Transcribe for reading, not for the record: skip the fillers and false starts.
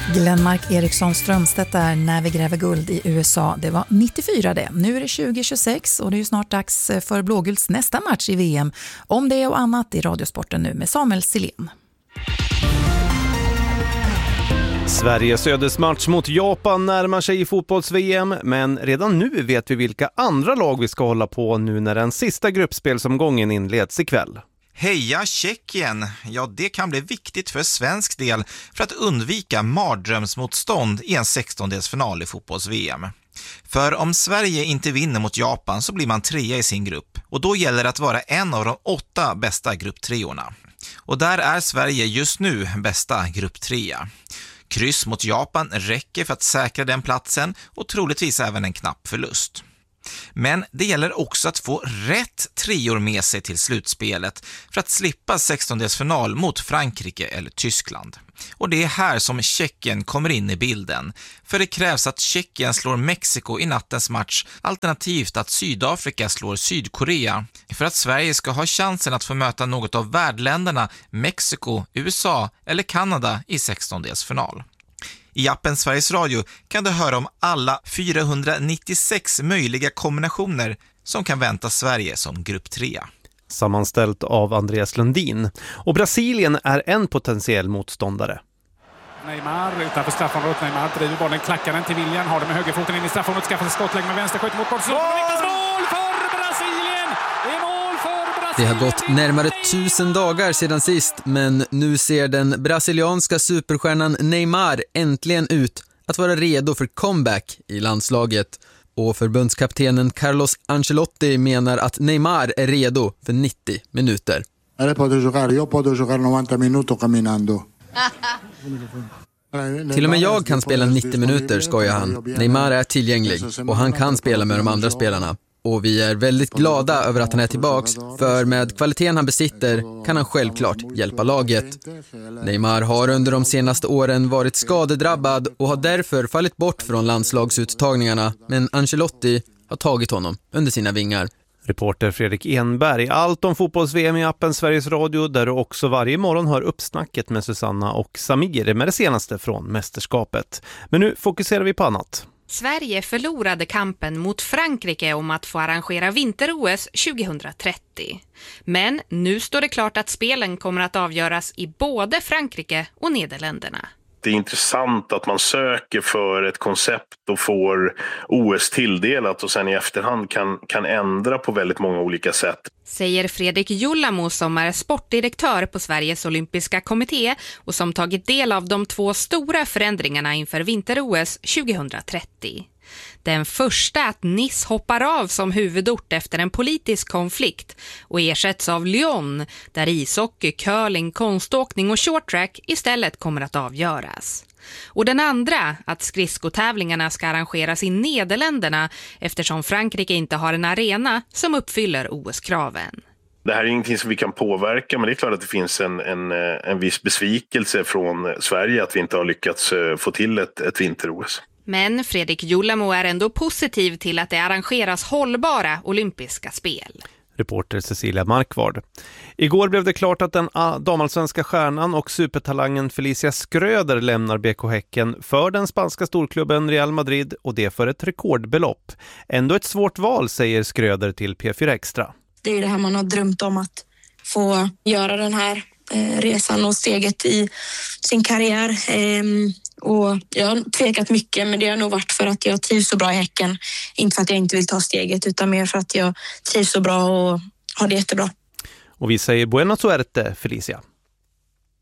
Glenmark Eriksson Strömstedt där när vi gräver guld i USA. Det var 94 det. Nu är det 2026 och det är ju snart dags för Blågulds nästa match i VM. Om det och annat i Radiosporten nu med Samuel Silén. Sveriges ödesmatch mot Japan närmar sig i fotbolls-VM, men redan nu vet vi vilka andra lag vi ska hålla på nu när den sista gruppspelsomgången inleds ikväll. Heja Tjeckien! Ja, det kan bli viktigt för svensk del för att undvika mardrömsmotstånd i en 16-delsfinal i fotbolls-VM. För om Sverige inte vinner mot Japan så blir man 3 i sin grupp och då gäller det att vara en av de 8 bästa grupptreorna. Och där är Sverige just nu bästa grupptrea. Kryss mot Japan räcker för att säkra den platsen och troligtvis även en knapp förlust. Men det gäller också att få rätt treor med sig till slutspelet för att slippa 16-delsfinal mot Frankrike eller Tyskland. Och det är här som Tjeckien kommer in i bilden. För det krävs att Tjeckien slår Mexiko i nattens match, alternativt att Sydafrika slår Sydkorea. För att Sverige ska ha chansen att få möta något av värdländerna Mexiko, USA eller Kanada i 16-delsfinal. I appen Sveriges Radio kan du höra om alla 496 möjliga kombinationer som kan vänta Sverige som grupp 3. Sammanställt av Andreas Lundin. Och Brasilien är en potentiell motståndare. Neymar utanför straffområdet. Neymar driver bollen, klackar den till William. Har den med högerfoten in i straffområdet, skaffar sig skottlägg med vänster, skjuter mot bort. Mål för Brasilien! Det är mål för Brasilien! Det har gått närmare 1000 dagar sedan sist, men nu ser den brasilianska superstjärnan Neymar äntligen ut att vara redo för comeback i landslaget. Och förbundskaptenen Carlos Ancelotti menar att Neymar är redo för 90 minuter. Jag posso giocare 90 minuter camminando. Till och med jag kan spela 90 minuter, skojar han. Neymar är tillgänglig och han kan spela med de andra spelarna. Och vi är väldigt glada över att han är tillbaks, för med kvaliteten han besitter kan han självklart hjälpa laget. Neymar har under de senaste åren varit skadedrabbad och har därför fallit bort från landslagsuttagningarna, men Ancelotti har tagit honom under sina vingar. Reporter Fredrik Enberg, allt om fotbolls-VM i appen Sveriges Radio, där du också varje morgon hör uppsnacket med Susanna och Samir med det senaste från mästerskapet. Men nu fokuserar vi på annat. Sverige förlorade kampen mot Frankrike om att få arrangera vinter-OS 2030. Men nu står det klart att spelen kommer att avgöras i både Frankrike och Nederländerna. Det är intressant att man söker för ett koncept och får OS tilldelat och sen i efterhand kan ändra på väldigt många olika sätt. Säger Fredrik Jullamo som är sportdirektör på Sveriges olympiska kommitté och som tagit del av de 2 stora förändringarna inför vinter-OS 2030. Den första att Nice hoppar av som huvudort efter en politisk konflikt och ersätts av Lyon, där ishockey, curling, konståkning och shorttrack istället kommer att avgöras. Och den andra att skridskotävlingarna ska arrangeras i Nederländerna eftersom Frankrike inte har en arena som uppfyller OS-kraven. Det här är ingenting som vi kan påverka, men det är klart att det finns en viss besvikelse från Sverige att vi inte har lyckats få till ett vinter-OS. Men Fredrik Jullamo är ändå positiv till att det arrangeras hållbara olympiska spel. Reporter Cecilia Markvard. Igår blev det klart att den damallsvenska stjärnan och supertalangen Felicia Schröder lämnar BK Häcken för den spanska storklubben Real Madrid, och det för ett rekordbelopp. Ändå ett svårt val, säger Schröder till P4 Extra. Det är det här man har drömt om, att få göra den här resan och steget i sin karriär. Och jag har tvekat mycket, men det har nog varit för att jag trivs så bra i Häcken. Inte för att jag inte vill ta steget, utan mer för att jag trivs så bra och har det jättebra. Och vi säger buena suerte, Felicia.